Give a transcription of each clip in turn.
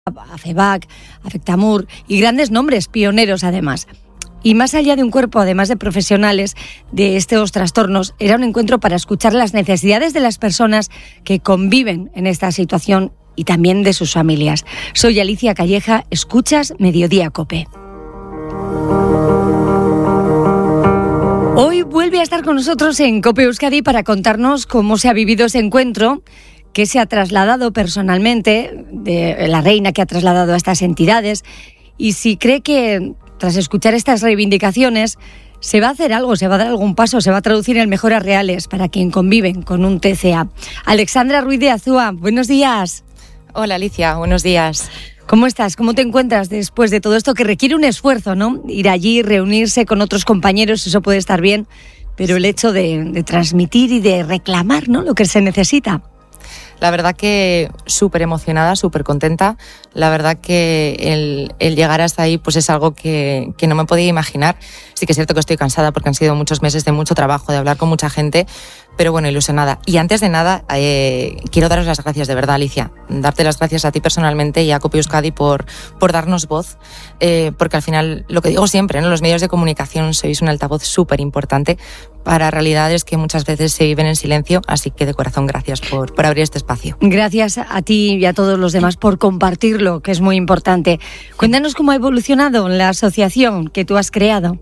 a FEBAC, Afectamur y grandes nombres, pioneros además. Y más allá de un cuerpo, además de profesionales de estos trastornos, era un encuentro para escuchar las necesidades de las personas que conviven en esta situación y también de sus familias. Soy Alicia Calleja, escuchas Mediodía COPE. Hoy vuelve a estar con nosotros en COPE Euskadi para contarnos cómo se ha vivido ese encuentro, qué se ha trasladado personalmente de la reina que ha trasladado a estas entidades y si cree que tras escuchar estas reivindicaciones se va a hacer algo, se va a dar algún paso, se va a traducir en mejoras reales para quien conviven con un TCA. Alexandra Ruiz de Azúa, buenos días. Hola Alicia, buenos días. ¿Cómo estás? ¿Cómo te encuentras después de todo esto que requiere un esfuerzo, ¿no? Ir allí, reunirse con otros compañeros, eso puede estar bien, pero el hecho de transmitir y de reclamar, ¿no?, lo que se necesita. La verdad que súper emocionada, súper contenta. La verdad que el llegar hasta ahí pues es algo que no me podía imaginar. Sí que es cierto que estoy cansada porque han sido muchos meses de mucho trabajo, de hablar con mucha gente, pero bueno, ilusionada. Y antes de nada, quiero daros las gracias, de verdad, Alicia. Darte las gracias a ti personalmente y a COPE Euskadi por darnos voz, porque al final, lo que digo siempre, ¿no?, los medios de comunicación sois un altavoz súper importante para realidades que muchas veces se viven en silencio, así que de corazón gracias por abrir este espacio. Gracias a ti y a todos los demás por compartirlo, que es muy importante. Cuéntanos cómo ha evolucionado la asociación que tú has creado.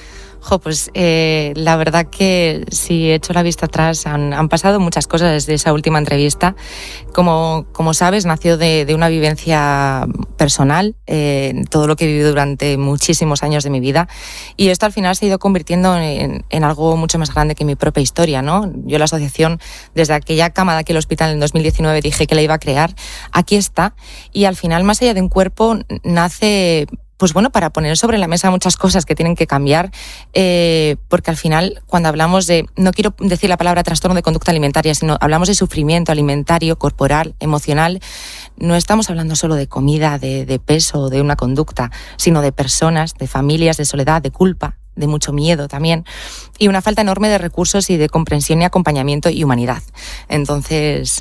Pues la verdad que si echo la vista atrás han pasado muchas cosas desde esa última entrevista. Como sabes, nació de una vivencia personal, todo lo que he vivido durante muchísimos años de mi vida, y esto al final se ha ido convirtiendo en algo mucho más grande que mi propia historia, ¿no? Yo la asociación, desde aquella cama de aquel hospital en 2019 dije que la iba a crear, aquí está, y al final, más allá de un cuerpo, nace pues bueno, para poner sobre la mesa muchas cosas que tienen que cambiar, porque al final, cuando hablamos de, no quiero decir la palabra trastorno de conducta alimentaria, sino hablamos de sufrimiento alimentario, corporal, emocional, no estamos hablando solo de comida, de peso, de una conducta, sino de personas, de familias, de soledad, de culpa, de mucho miedo también, y una falta enorme de recursos y de comprensión y acompañamiento y humanidad. Entonces,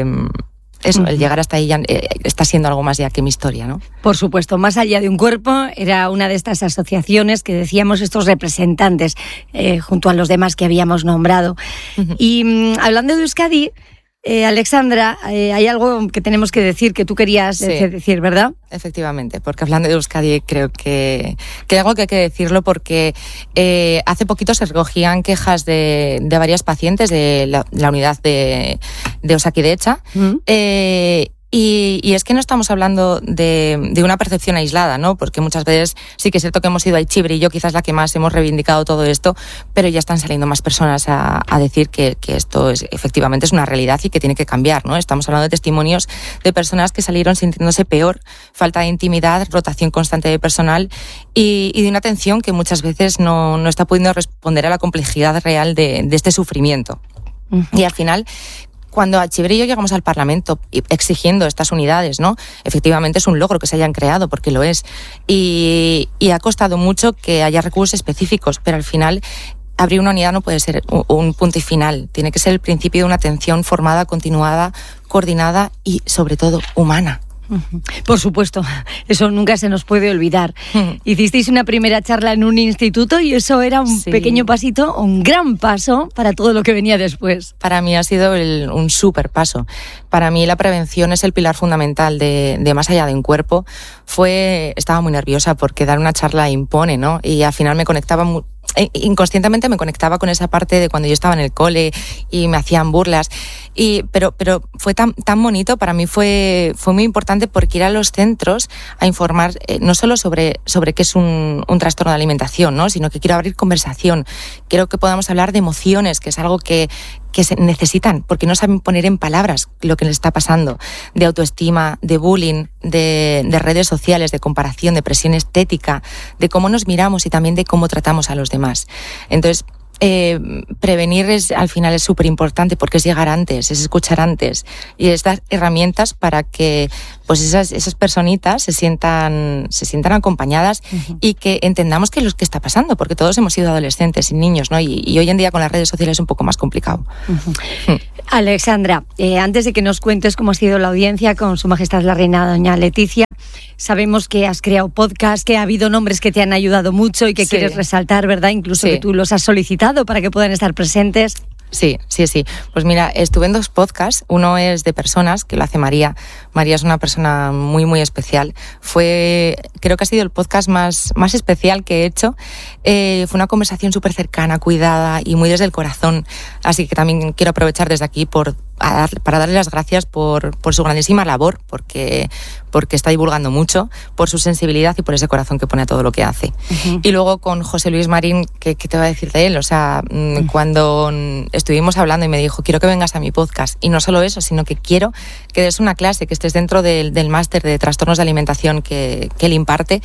eso, el llegar hasta ahí ya está siendo algo más ya que mi historia, ¿no? Por supuesto, más allá de un cuerpo, era una de estas asociaciones que decíamos estos representantes, junto a los demás que habíamos nombrado. Uh-huh. Y hablando de Euskadi, Alexandra, hay algo que tenemos que decir, que tú querías decir, ¿verdad? Efectivamente, porque hablando de Euskadi creo que hay algo que hay que decirlo, porque hace poquito se recogían quejas de varias pacientes de la unidad de Osakidetza. Uh-huh. Y es que no estamos hablando de una percepción aislada, ¿no? Porque muchas veces sí que es cierto que hemos ido a Itxibre y yo quizás la que más hemos reivindicado todo esto, pero ya están saliendo más personas a decir que esto efectivamente es una realidad y que tiene que cambiar, ¿no? Estamos hablando de testimonios de personas que salieron sintiéndose peor, falta de intimidad, rotación constante de personal y de una atención que muchas veces no está pudiendo responder a la complejidad real de este sufrimiento. Uh-huh. Y al final, cuando a Chivre y yo llegamos al Parlamento exigiendo estas unidades, ¿no? Efectivamente es un logro que se hayan creado, porque lo es. Y ha costado mucho que haya recursos específicos, pero al final abrir una unidad no puede ser un punto y final. Tiene que ser el principio de una atención formada, continuada, coordinada y, sobre todo, humana. Por supuesto, eso nunca se nos puede olvidar. Hicisteis una primera charla en un instituto y eso era un pequeño pasito, un gran paso para todo lo que venía después. Para mí ha sido un súper paso. Para mí la prevención es el pilar fundamental de más allá de un cuerpo. Estaba muy nerviosa porque dar una charla impone, ¿no? Y al final me conectaba inconscientemente me conectaba con esa parte de cuando yo estaba en el cole y me hacían burlas, pero fue tan bonito. Para mí fue muy importante porque ir a los centros a informar no solo sobre qué es un trastorno de alimentación, ¿no?, sino que quiero abrir conversación, quiero que podamos hablar de emociones, que es algo que se necesitan, porque no saben poner en palabras lo que les está pasando, de autoestima, de bullying, de redes sociales, de comparación, de presión estética, de cómo nos miramos y también de cómo tratamos a los demás. Entonces, prevenir al final es súper importante porque es llegar antes, es escuchar antes y es dar herramientas para que pues esas personitas se sientan acompañadas y que entendamos qué es lo que está pasando, porque todos hemos sido adolescentes y niños, ¿no? Y hoy en día con las redes sociales es un poco más complicado. Alexandra, antes de que nos cuentes cómo ha sido la audiencia con Su Majestad la Reina Doña Leticia, sabemos que has creado podcast, que ha habido nombres que te han ayudado mucho y que quieres resaltar, ¿verdad? Incluso que tú los has solicitado para que puedan estar presentes. Sí. Pues mira, estuve en 2 podcasts. Uno es de personas, que lo hace María. María es una persona muy, muy especial. Creo que ha sido el podcast más especial que he hecho. Fue una conversación súper cercana, cuidada y muy desde el corazón. Así que también quiero aprovechar desde aquí para darle las gracias por su grandísima labor, porque está divulgando mucho, por su sensibilidad y por ese corazón que pone a todo lo que hace. Y luego con José Luis Marín, ¿qué te va a decir de él? O sea, cuando estuvimos hablando y me dijo, quiero que vengas a mi podcast, y no solo eso, sino que quiero que des una clase, que estés dentro del máster de trastornos de alimentación que él imparte.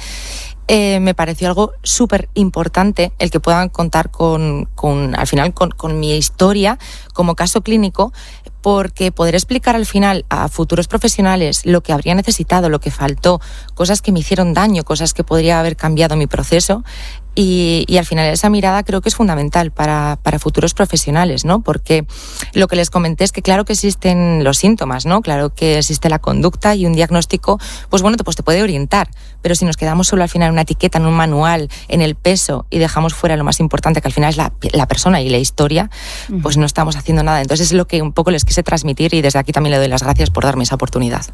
Me pareció algo súper importante el que puedan contar al final con mi historia como caso clínico, porque poder explicar al final a futuros profesionales lo que habría necesitado, lo que faltó, cosas que me hicieron daño, cosas que podría haber cambiado mi proceso. Y al final esa mirada creo que es fundamental para futuros profesionales, ¿no? Porque lo que les comenté es que claro que existen los síntomas, ¿no? Claro que existe la conducta y un diagnóstico, pues bueno, pues te puede orientar. Pero si nos quedamos solo al final en una etiqueta, en un manual, en el peso y dejamos fuera lo más importante, que al final es la persona y la historia, pues no estamos haciendo nada. Entonces es lo que un poco les quise transmitir y desde aquí también le doy las gracias por darme esa oportunidad.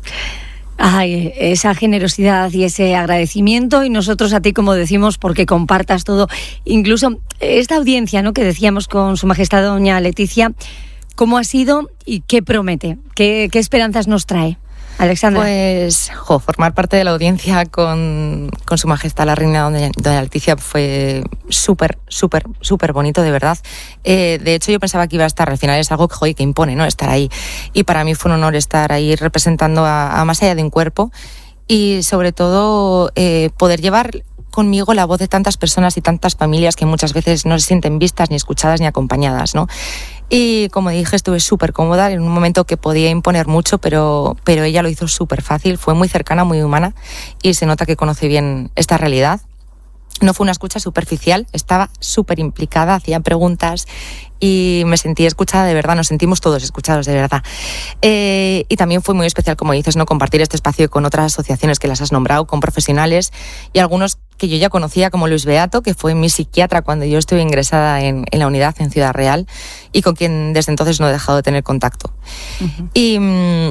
Ay, esa generosidad y ese agradecimiento, y nosotros a ti, como decimos, porque compartas todo, incluso esta audiencia, ¿no?, que decíamos con Su Majestad Doña Leticia, ¿cómo ha sido y qué promete? ¿Qué esperanzas nos trae, Alexandra? Pues formar parte de la audiencia con Su Majestad la Reina Doña Leticia fue súper bonito, de verdad. De hecho, yo pensaba que iba a estar, al final es algo que impone, ¿no?, estar ahí. Y para mí fue un honor estar ahí representando a más allá de un cuerpo y sobre todo poder llevar conmigo la voz de tantas personas y tantas familias que muchas veces no se sienten vistas, ni escuchadas, ni acompañadas, ¿no? Y como dije, estuve súper cómoda en un momento que podía imponer mucho, pero ella lo hizo súper fácil, fue muy cercana, muy humana y se nota que conoce bien esta realidad. No fue una escucha superficial, estaba súper implicada, hacía preguntas y me sentí escuchada de verdad, nos sentimos todos escuchados de verdad. Y también fue muy especial, como dices, ¿no?, compartir este espacio con otras asociaciones que las has nombrado, con profesionales y algunos que yo ya conocía, como Luis Beato, que fue mi psiquiatra cuando yo estuve ingresada en la unidad en Ciudad Real y con quien desde entonces no he dejado de tener contacto. Y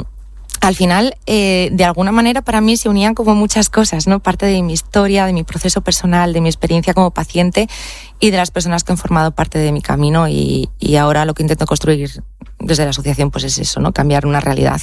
al final, de alguna manera para mí se unían como muchas cosas, ¿no? Parte de mi historia, de mi proceso personal, de mi experiencia como paciente y de las personas que han formado parte de mi camino y ahora lo que intento construir desde la asociación pues es eso, ¿no? Cambiar una realidad.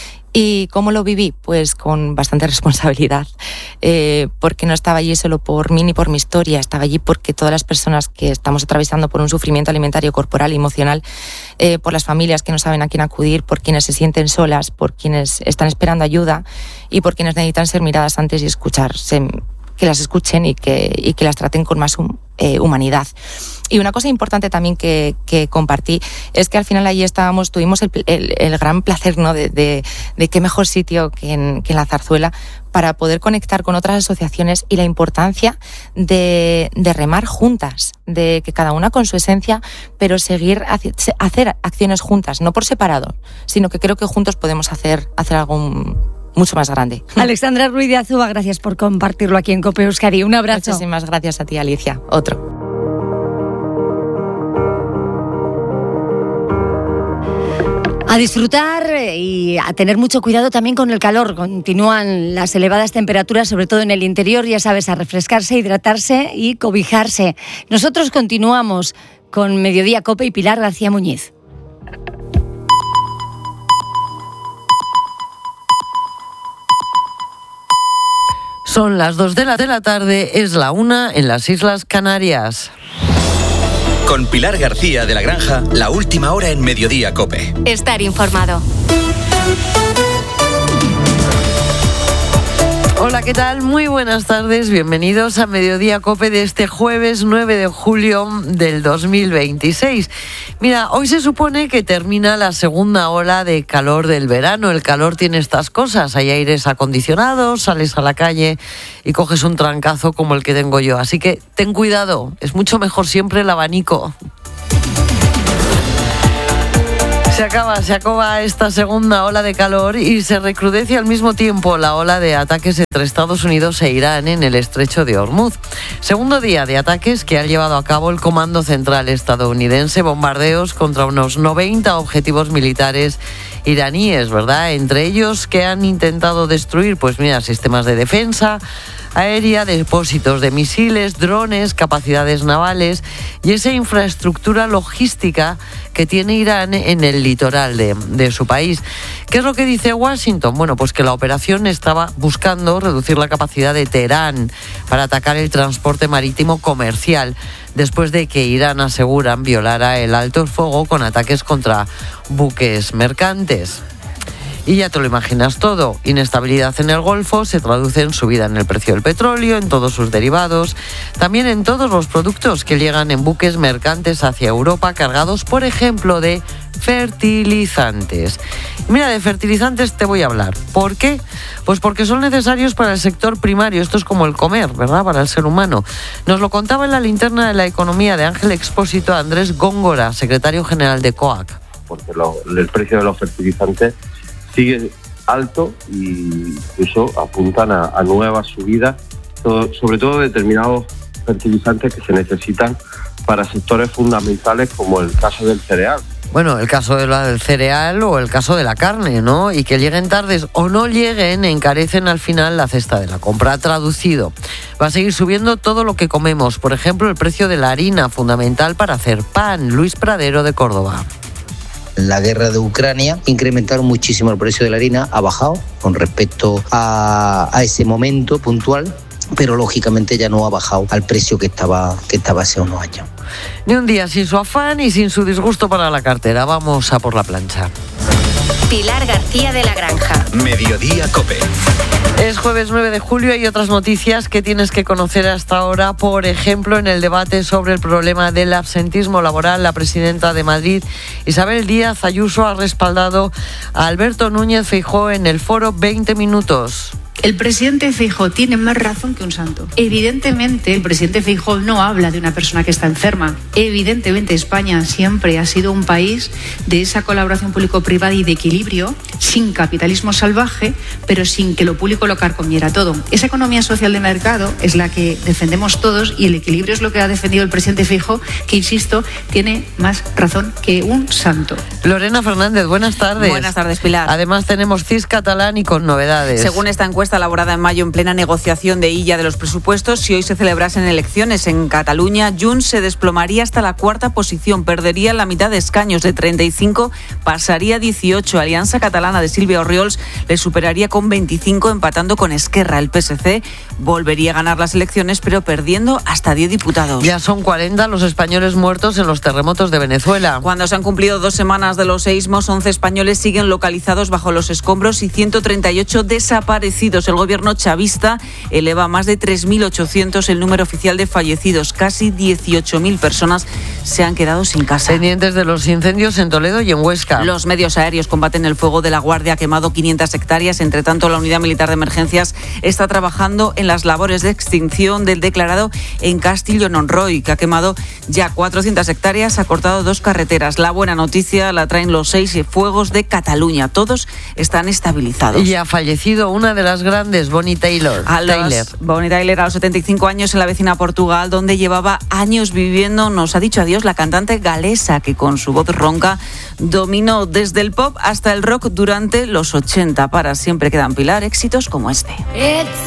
¿Y cómo lo viví? Pues con bastante responsabilidad, porque no estaba allí solo por mí ni por mi historia, estaba allí porque todas las personas que estamos atravesando por un sufrimiento alimentario, corporal y emocional, por las familias que no saben a quién acudir, por quienes se sienten solas, por quienes están esperando ayuda y por quienes necesitan ser miradas antes y escucharse, que las escuchen y que las traten con más humanidad. Y una cosa importante también que compartí es que al final allí tuvimos el gran placer, ¿no?, de qué mejor sitio que en la Zarzuela para poder conectar con otras asociaciones y la importancia de remar juntas, de que cada una con su esencia, pero hacer acciones juntas, no por separado, sino que creo que juntos podemos hacer algo mucho más grande. Alexandra Ruiz de Azúa, gracias por compartirlo aquí en COPE Euskadi. Un abrazo. Muchísimas gracias a ti, Alicia. Otro. A disfrutar y a tener mucho cuidado también con el calor. Continúan las elevadas temperaturas, sobre todo en el interior, ya sabes, a refrescarse, hidratarse y cobijarse. Nosotros continuamos con Mediodía COPE y Pilar García Muñiz. Son las 2 de la tarde, es la 1 en las Islas Canarias. Con Pilar García de la Granja, la última hora en Mediodía COPE. Estar informado. Hola, ¿qué tal? Muy buenas tardes, bienvenidos a Mediodía COPE de este jueves 9 de julio del 2026. Mira, hoy se supone que termina la segunda ola de calor del verano. El calor tiene estas cosas, hay aires acondicionados, sales a la calle y coges un trancazo como el que tengo yo. Así que ten cuidado, es mucho mejor siempre el abanico. Se acaba esta segunda ola de calor y se recrudece al mismo tiempo la ola de ataques entre Estados Unidos e Irán en el estrecho de Hormuz. Segundo día de ataques que ha llevado a cabo el Comando Central estadounidense, bombardeos contra unos 90 objetivos militares iraníes, ¿verdad? Entre ellos que han intentado destruir, pues mira, sistemas de defensa aérea, depósitos de misiles, drones, capacidades navales y esa infraestructura logística que tiene Irán en el litoral de su país. ¿Qué es lo que dice Washington? Bueno, pues que la operación estaba buscando reducir la capacidad de Teherán para atacar el transporte marítimo comercial, después de que Irán, aseguran, violara el alto el fuego con ataques contra buques mercantes. Y ya te lo imaginas todo, inestabilidad en el Golfo se traduce en subida en el precio del petróleo, en todos sus derivados, también en todos los productos que llegan en buques mercantes hacia Europa cargados, por ejemplo, de fertilizantes. Mira, de fertilizantes te voy a hablar. ¿Por qué? Pues porque son necesarios para el sector primario. Esto es como el comer, ¿verdad? Para el ser humano. Nos lo contaba en la linterna de la economía de Ángel Expósito Andrés Góngora, secretario general de COAC. Porque el precio de los fertilizantes sigue alto y eso apuntan a nuevas subidas, sobre todo determinados fertilizantes que se necesitan para sectores fundamentales como el caso del cereal. Bueno, el caso del cereal o el caso de la carne, ¿no? Y que lleguen tardes o no lleguen, encarecen al final la cesta de la compra. Traducido, va a seguir subiendo todo lo que comemos. Por ejemplo, el precio de la harina, fundamental para hacer pan. Luis Pradero, de Córdoba. La guerra de Ucrania incrementaron muchísimo el precio de la harina, ha bajado con respecto a ese momento puntual, pero lógicamente ya no ha bajado al precio que estaba hace unos años. Ni un día sin su afán y sin su disgusto para la cartera. Vamos a por la plancha. Pilar García de la Granja. Mediodía COPE. Es jueves 9 de julio y otras noticias que tienes que conocer hasta ahora. Por ejemplo, en el debate sobre el problema del absentismo laboral, la presidenta de Madrid, Isabel Díaz Ayuso, ha respaldado a Alberto Núñez Feijóo en el foro 20 minutos. El presidente Feijóo tiene más razón que un santo. Evidentemente, el presidente Feijóo no habla de una persona que está enferma. Evidentemente, España siempre ha sido un país de esa colaboración público-privada y de equilibrio, sin capitalismo salvaje, pero sin que lo público lo carcomiera todo. Esa economía social de mercado es la que defendemos todos y el equilibrio es lo que ha defendido el presidente Feijóo, que, insisto, tiene más razón que un santo. Lorena Fernández, buenas tardes. Buenas tardes, Pilar. Además, tenemos CIS catalán y con novedades. Según esta encuesta elaborada en mayo en plena negociación de illa de los presupuestos, si hoy se celebrasen elecciones en Cataluña, Junts se desplomaría hasta la cuarta posición, perdería la mitad de escaños, de 35 pasaría a 18. Alianza Catalana de Sílvia Orriols le superaría con 25, empatando con Esquerra. El PSC volvería a ganar las elecciones, pero perdiendo hasta 10 diputados. Ya son 40 los españoles muertos en los terremotos de Venezuela. Cuando se han cumplido 2 semanas de los seísmos, 11 españoles siguen localizados bajo los escombros y 138 desaparecidos. El gobierno chavista eleva a más de 3.800 el número oficial de fallecidos. Casi 18.000 personas se han quedado sin casa. Pendientes de los incendios en Toledo y en Huesca. Los medios aéreos combaten el fuego de La Guardia, ha quemado 500 hectáreas. Entre tanto, la Unidad Militar de Emergencias está trabajando en las labores de extinción del declarado en Castellón-on-Roy, que ha quemado ya 400 hectáreas, ha cortado 2 carreteras. La buena noticia la traen los 6 fuegos de Cataluña. Todos están estabilizados. Y ha fallecido una de las grandes, Bonnie Tyler. Bonnie Tyler, a los 75 años, en la vecina Portugal, donde llevaba años viviendo, nos ha dicho adiós la cantante galesa, que con su voz ronca dominó desde el pop hasta el rock durante los 80. Para siempre quedan, Pilar, éxitos como este. It's